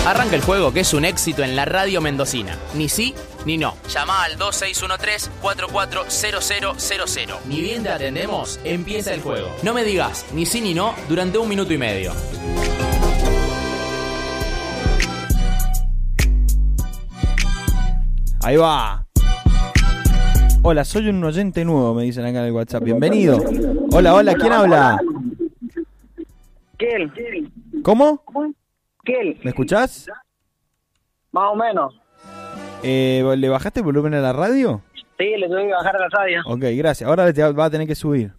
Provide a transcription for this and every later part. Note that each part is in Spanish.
Arranca el juego, que es un éxito en la radio mendocina. Ni sí, ni no. Llama al 2613-440000. Ni bien te atendemos, empieza el juego. No me digas ni sí ni no durante 1 minuto y medio. Ahí va. Hola, soy un oyente nuevo, me dicen acá en el WhatsApp. Bienvenido. Hola, ¿quién habla? Kel. ¿Cómo? Kel. ¿Me escuchás? Más o menos. ¿Le bajaste el volumen a la radio? Sí, le tuve que bajar a la radio. Ok, gracias. Ahora te va a tener que subir.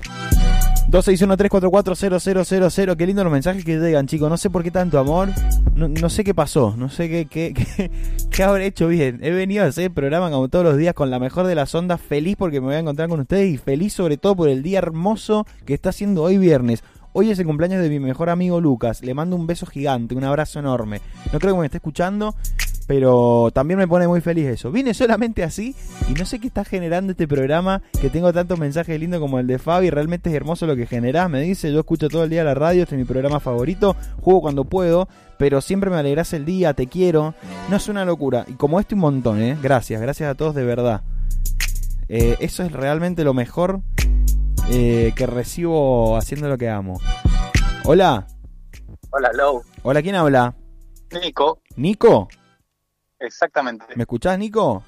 2613440000. Qué lindo los mensajes que llegan, chicos. No sé por qué tanto amor. No sé qué pasó. No sé qué habré hecho bien. He venido a hacer el programa como todos los días con la mejor de las ondas. Feliz porque me voy a encontrar con ustedes. Y feliz sobre todo por el día hermoso que está haciendo hoy viernes. Hoy es el cumpleaños de mi mejor amigo Lucas. Le mando un beso gigante, un abrazo enorme. No creo que me esté escuchando, pero también me pone muy feliz eso. Vine solamente así y no sé qué está generando este programa, que tengo tantos mensajes lindos como el de Fabi. Realmente es hermoso lo que generás, me dice. Yo escucho todo el día la radio, este es mi programa favorito. Juego cuando puedo, pero siempre me alegrás el día, te quiero. No, es una locura. Y como este un montón, Gracias a todos de verdad. Eso es realmente lo mejor que recibo haciendo lo que amo. Hola. Hola, Lou. Hola, ¿quién habla? Nico. ¿Nico? Exactamente. ¿Me escuchás, Nico?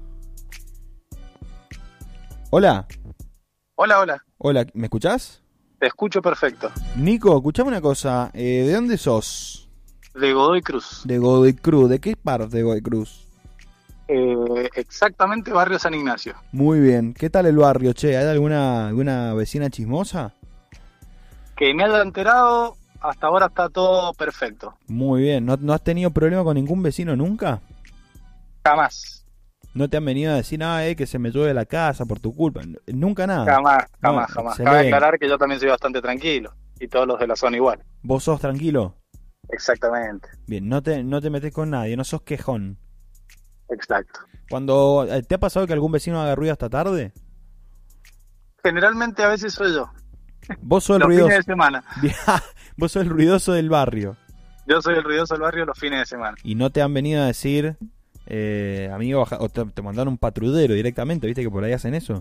Hola. Hola. Hola, ¿me escuchás? Te escucho perfecto. Nico, escuchame una cosa. ¿De dónde sos? De Godoy Cruz. De Godoy Cruz. ¿De qué parte de Godoy Cruz? Exactamente barrio San Ignacio. Muy bien. ¿Qué tal el barrio, che? ¿Hay alguna vecina chismosa? Que me haya enterado, hasta ahora está todo perfecto. Muy bien. ¿No has tenido problema con ningún vecino nunca? Jamás. ¿No te han venido a decir nada, que se me llueve la casa por tu culpa? Nunca nada. Jamás. Excelente. Cabe aclarar que yo también soy bastante tranquilo. Y todos los de la zona igual. ¿Vos sos tranquilo? Exactamente. Bien, no te metés con nadie, no sos quejón. Exacto. Cuando ¿te ha pasado que algún vecino haga ruido hasta tarde? Generalmente a veces soy yo. Vos sos el los ruidoso. fines de semana. Vos sos el ruidoso del barrio. Yo soy el ruidoso del barrio los fines de semana. Y no te han venido a decir, amigo, o te mandaron un patrullero directamente, ¿viste que por ahí hacen eso?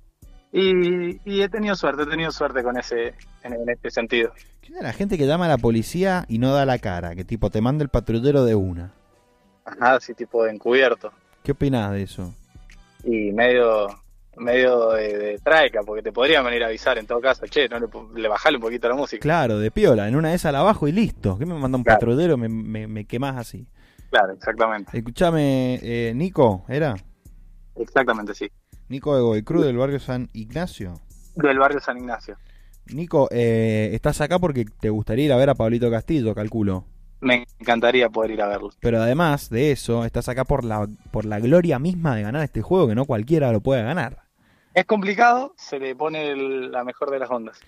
Y he tenido suerte con en este sentido. ¿Qué es la gente que llama a la policía y no da la cara? Que tipo te manda el patrullero de una. Ajá, así tipo de encubierto. ¿Qué opinás de eso? Y medio de traica, porque te podrían venir a avisar en todo caso. Che, no le bajale un poquito la música. Claro, de piola, en una de esas la bajo y listo. ¿Qué me manda un patrullero? Me quemás así. Claro, exactamente. Escuchame, Nico, ¿era? Exactamente, sí. Nico de Godoy Cruz, del barrio San Ignacio. Del barrio San Ignacio. Nico, estás acá porque te gustaría ir a ver a Pablito Castillo, calculo. Me encantaría poder ir a verlo. Pero además de eso, estás acá por la gloria misma de ganar este juego, que no cualquiera lo puede ganar. Es complicado, se le pone la mejor de las ondas.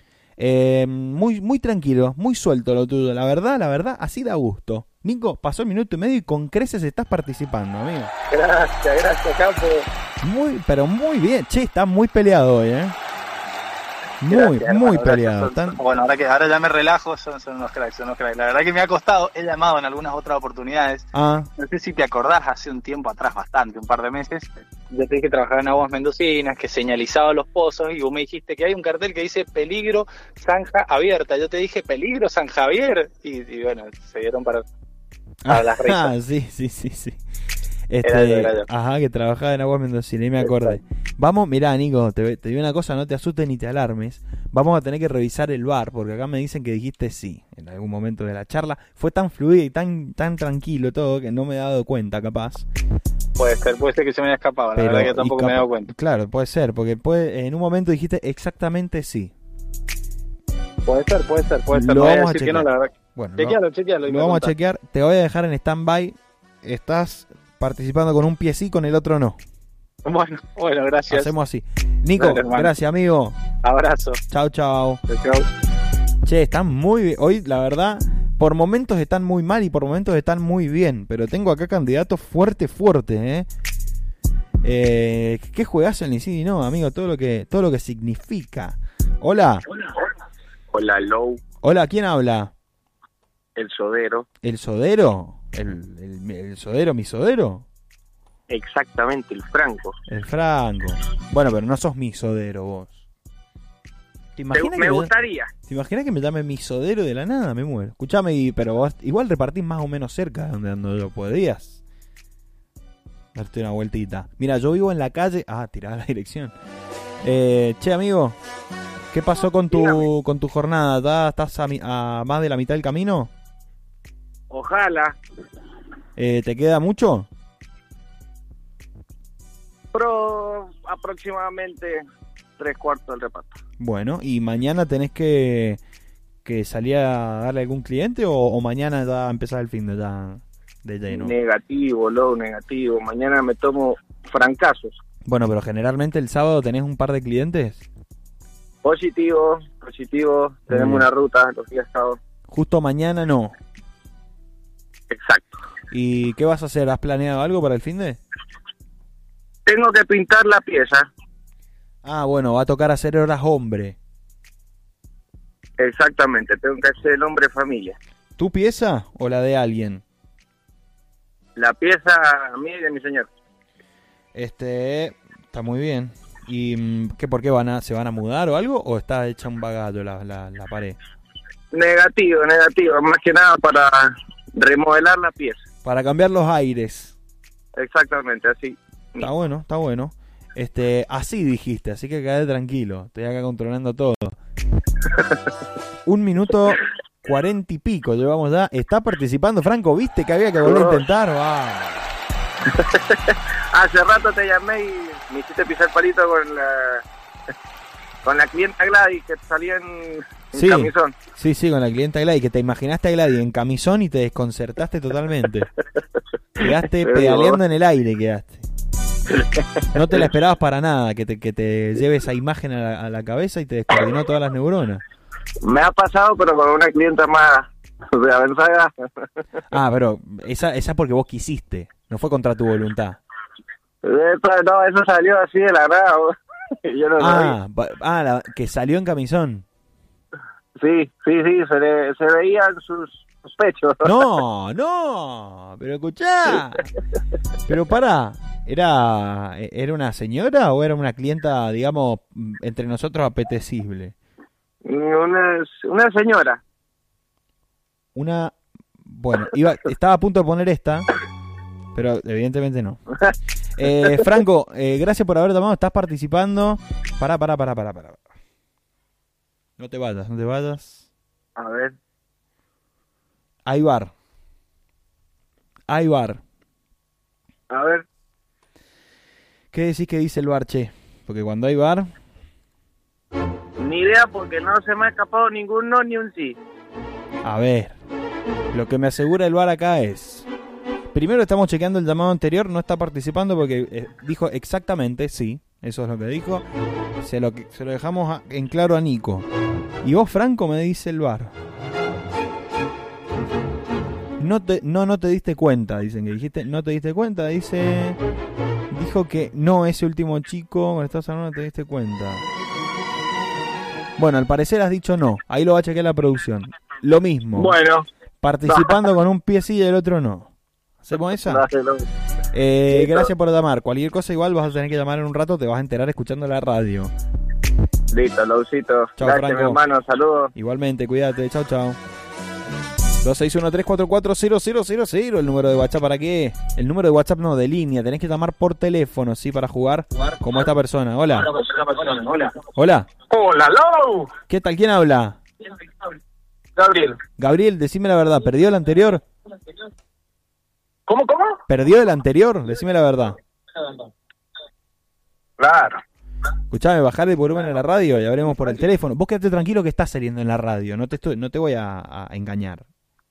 Muy tranquilo, muy suelto lo tuyo. La verdad, así da gusto. Nico, pasó el minuto y medio y con creces estás participando, amigo. Gracias, Capo. Pero muy bien. Che, está muy peleado hoy, Muy peleado. Bueno, ahora ya me relajo, son unos cracks. La verdad que me ha costado, he llamado en algunas otras oportunidades. No sé si te acordás, hace un tiempo atrás, un par de meses, yo te dije que trabajaba en Aguas Mendocinas, que señalizaba los pozos, y vos me dijiste que hay un cartel que dice peligro zanja abierta. Yo te dije peligro San Javier, y bueno, se dieron para las risas. Sí. Ajá, que trabajaba en Aguas Mendocinas, y me acordé. Vamos, mirá, Nico, te digo una cosa, no te asustes ni te alarmes. Vamos a tener que revisar el bar, porque acá me dicen que dijiste sí en algún momento de la charla. Fue tan fluido y tan tranquilo todo que no me he dado cuenta, capaz. Puede ser que se me haya escapado, la verdad que tampoco me he dado cuenta. Claro, puede ser, porque en un momento dijiste exactamente sí. Puede ser. Lo vamos a chequear. Que no, la verdad. Bueno, chequealo. Lo vamos a chequear. Te voy a dejar en stand-by. Estás participando con un pie sí, con el otro no. Bueno, gracias. Hacemos así. Nico, dale, gracias, amigo. Abrazo. Chau. Che, están muy bien. Hoy, la verdad, por momentos están muy mal y por momentos están muy bien. Pero tengo acá candidatos fuerte, ¿Qué juegazo el ni sí ni no, amigo? Todo lo que significa. Hola. Hola, Lou. Hola, ¿quién habla? El Sodero. ¿El Sodero? El sodero, mi sodero. Exactamente, el Franco. El Franco. Bueno, pero no sos mi sodero vos. Me gustaría. ¿Te imaginas que me llame mi sodero de la nada? Me muero. Escuchame, pero vos igual repartís más o menos cerca de donde ando yo. ¿Podrías darte una vueltita? Mira, yo vivo en la calle... tiraba la dirección. Che, amigo, ¿qué pasó con tu jornada? ¿Estás a más de la mitad del camino? Ojalá. ¿Te queda mucho? Pero aproximadamente 3/4 del reparto. Bueno, ¿y mañana tenés que salir a darle a algún cliente o mañana ya empezar el fin de lleno? Negativo. Mañana me tomo francazos. Bueno, pero generalmente el sábado tenés un par de clientes. Positivo. Tenemos una ruta los días sábados. Justo mañana no. Exacto. ¿Y qué vas a hacer? ¿Has planeado algo para el fin de? Tengo que pintar la pieza. Bueno, va a tocar hacer horas hombre. Exactamente, tengo que hacer el hombre familia. ¿Tu pieza o la de alguien? La pieza mía y de mi señor. Está muy bien. ¿Y por qué se van a mudar o algo? ¿O está hecha un bagallo la pared? Negativo. Más que nada para remodelar la pieza. Para cambiar los aires. Exactamente, así. Está bueno. Así dijiste, así que quedate tranquilo. Estoy acá controlando todo. 1 minuto 40 y pico llevamos ya. ¿Está participando Franco? ¿Viste que había que volver a intentar? Hace rato te llamé y me hiciste pisar palito con la clienta Gladys que salía en camisón. Sí, con la clienta Gladys, que te imaginaste a Gladys en camisón y te desconcertaste totalmente. Quedaste pedaleando en el aire, quedaste. No te la esperabas para nada, que te lleve esa imagen a la cabeza y te descoordinó todas las neuronas. Me ha pasado, pero con una clienta más de avanzada. Pero esa porque vos quisiste, no fue contra tu voluntad. No, eso salió así de la nada. Yo no que salió en camisón. Sí, se veían sus pechos. No, pero escuchá. Pero pará, ¿era una señora o era una clienta, digamos, entre nosotros apetecible? Una señora. Bueno, estaba a punto de poner esta, pero evidentemente no. Franco, gracias por haber llamado, estás participando. Pará. No te vayas. A ver. Hay bar. A ver. ¿Qué decís que dice el bar, che? Porque cuando hay bar... Ni idea, porque no se me ha escapado ningún no ni un sí. A ver, lo que me asegura el bar acá es... Primero estamos chequeando el llamado anterior, no está participando porque dijo exactamente sí, eso es lo que dijo. Se lo dejamos en claro a Nico. Y vos, Franco, me dice el bar. No te diste cuenta, dicen que dijiste, no te diste cuenta, dijo que no, ese último chico, cuando estás hablando no te diste cuenta. Bueno, al parecer has dicho no, ahí lo va a chequear la producción. Lo mismo. Bueno. Participando con un pie sí y el otro no. ¿Hacemos esa? Gracias por llamar. Cualquier cosa igual vas a tener que llamar en un rato, te vas a enterar escuchando la radio. Listo, Lausito. Chao, gracias, Franco. mi hermano, saludos. Igualmente, cuídate, chao. 2613440000, el número de WhatsApp, ¿para qué? El número de WhatsApp no, de línea, tenés que llamar por teléfono, ¿sí? Para jugar como esta persona. Hola. Hola. Hola, Lau. ¿Qué tal? ¿Quién habla? Gabriel, decime la verdad, ¿perdió el anterior? ¿Cómo? ¿Perdió el anterior? Decime la verdad. Claro. Escuchame, bajar el volumen a la radio y hablemos por el teléfono. Vos quedate tranquilo que estás saliendo en la radio, no te voy a engañar.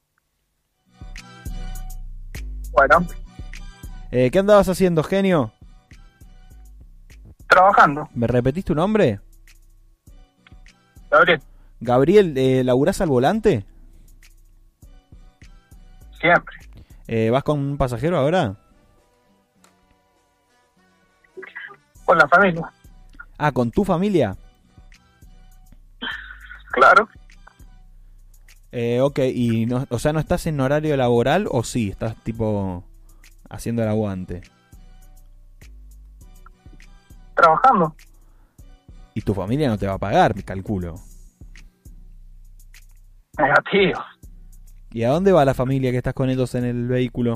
Bueno. ¿Qué andabas haciendo, genio? Trabajando. ¿Me repetís tu nombre? Gabriel, ¿laburás al volante? Siempre. ¿Vas con un pasajero ahora? Con la familia. ¿Con tu familia? Claro. Ok, y no, o sea, ¿no estás en horario laboral o sí? ¿Estás tipo haciendo el aguante? Trabajando. Y tu familia no te va a pagar, me calculo. Negativo. ¿Y a dónde va la familia que estás con ellos en el vehículo?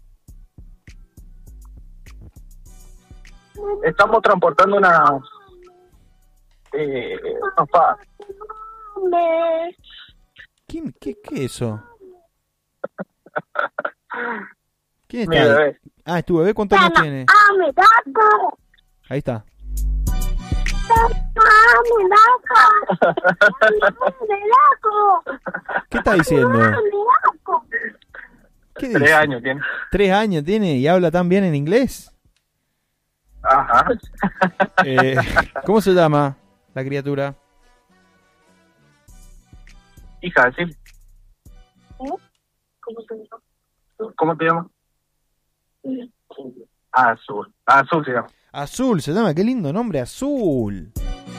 Estamos transportando unas padres. ¿Qué es eso? ¿Quién Mi está ahí? bebé. Ah, ¿es tu bebé? ¿Cuántos años tiene? Ahí está. ¿Qué está diciendo? ¿Qué dice? 3 años tiene. 3 años tiene y habla tan bien en inglés. Ajá. ¿Cómo se llama la criatura? Hija, sí. ¿Cómo te llamas? Azul. Azul se llama. Azul se llama, qué lindo nombre, Azul.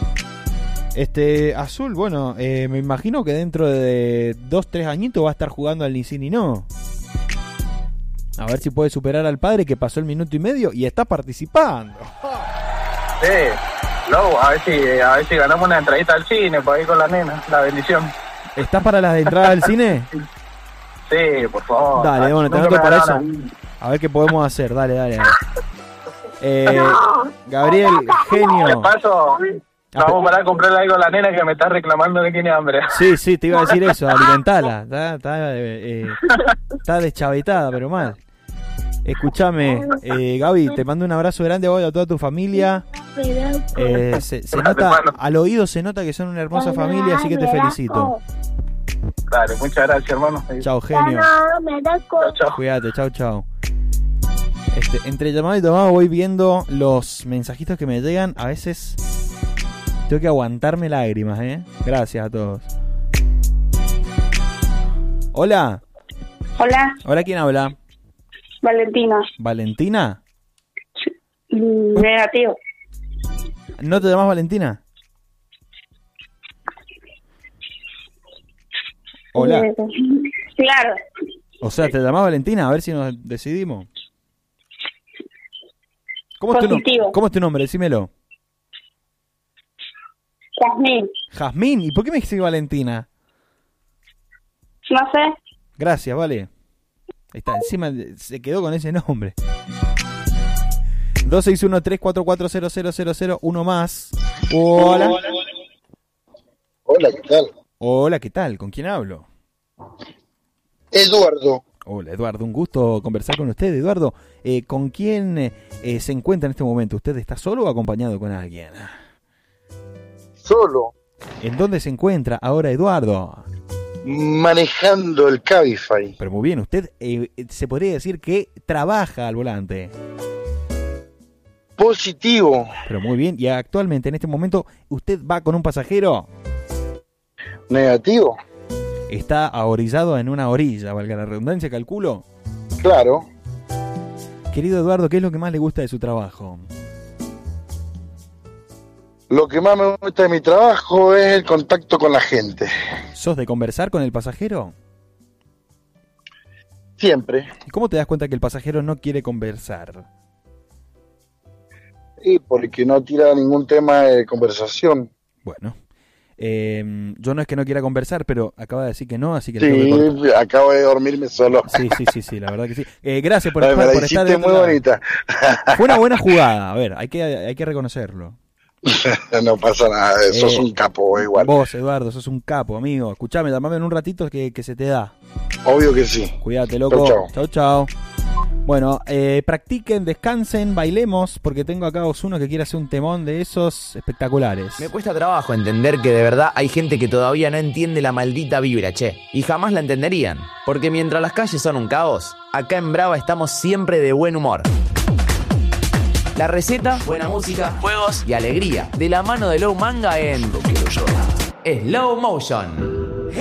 Azul, bueno, me imagino que dentro de 2-3 añitos va a estar jugando al ni sí ni no. A ver si puede superar al padre que pasó el minuto y medio y está participando. Sí. Luego, a ver si ganamos una entradita al cine para ir con la nena, la bendición. ¿Estás para las entradas al cine? Sí, por favor. Dale, bueno, te anoto para eso. A ver qué podemos hacer, dale. Gabriel, genio. De paso, vamos a parar a comprarle algo a la nena que me está reclamando que tiene hambre. Sí, te iba a decir eso, alimentala. Está deschavetada, pero mal. Escúchame, Gaby, te mando un abrazo grande a toda tu familia. Se nota, al oído se nota que son una hermosa familia, así que te felicito. Dale, muchas gracias, hermano. Chao, genio. Chao. Cuídate, chao. Entre llamado y tomado voy viendo los mensajitos que me llegan. A veces tengo que aguantarme lágrimas, Gracias a todos. Hola. Hola, ¿quién habla? Valentina. ¿Valentina? Negativo. ¿No te llamas Valentina? Hola. Claro. O sea, ¿te llamas Valentina? A ver si nos decidimos. ¿Cómo es tu nombre? Decímelo. Jazmín. Jazmín. ¿Y por qué me dijiste Valentina? No sé. Gracias, vale. Ahí está, encima se quedó con ese nombre. 261-344-0000, uno más. Hola. Hola, ¿qué tal? Hola, ¿qué tal? ¿Con quién hablo? Eduardo. Hola, Eduardo, un gusto conversar con usted, Eduardo. ¿Con quién se encuentra en este momento? ¿Usted está solo o acompañado con alguien? Solo. ¿En dónde se encuentra ahora, Eduardo? Manejando el Cabify. Pero muy bien, usted se podría decir que trabaja al volante. Positivo. Pero muy bien, y actualmente, en este momento, ¿usted va con un pasajero? Negativo. Está ahorillado en una orilla, valga la redundancia, calculo. Claro. Querido Eduardo, ¿qué es lo que más le gusta de su trabajo? Lo que más me gusta de mi trabajo es el contacto con la gente. ¿Sos de conversar con el pasajero? Siempre. ¿Y cómo te das cuenta que el pasajero no quiere conversar? Y porque no tira ningún tema de conversación. Bueno, yo no es que no quiera conversar, pero acaba de decir que no, así que... Sí, acabo de dormirme solo. Sí, la verdad que sí. Gracias por estar de muy bonita. Fue una buena jugada, a ver, hay que reconocerlo. No pasa nada, sos un capo igual. Vos, Eduardo, sos un capo, amigo. Escuchame, llamame en un ratito que se te da. Obvio que sí. Cuídate, loco. Chau. Bueno, practiquen, descansen, bailemos, porque tengo acá a Ozuna que quiere hacer un temón de esos espectaculares. Me cuesta trabajo entender que de verdad hay gente que todavía no entiende la maldita vibra, che. Y jamás la entenderían. Porque mientras las calles son un caos, acá en Brava estamos siempre de buen humor. La receta, buena música, juegos y alegría. De la mano de Low Manga en Slow Motion.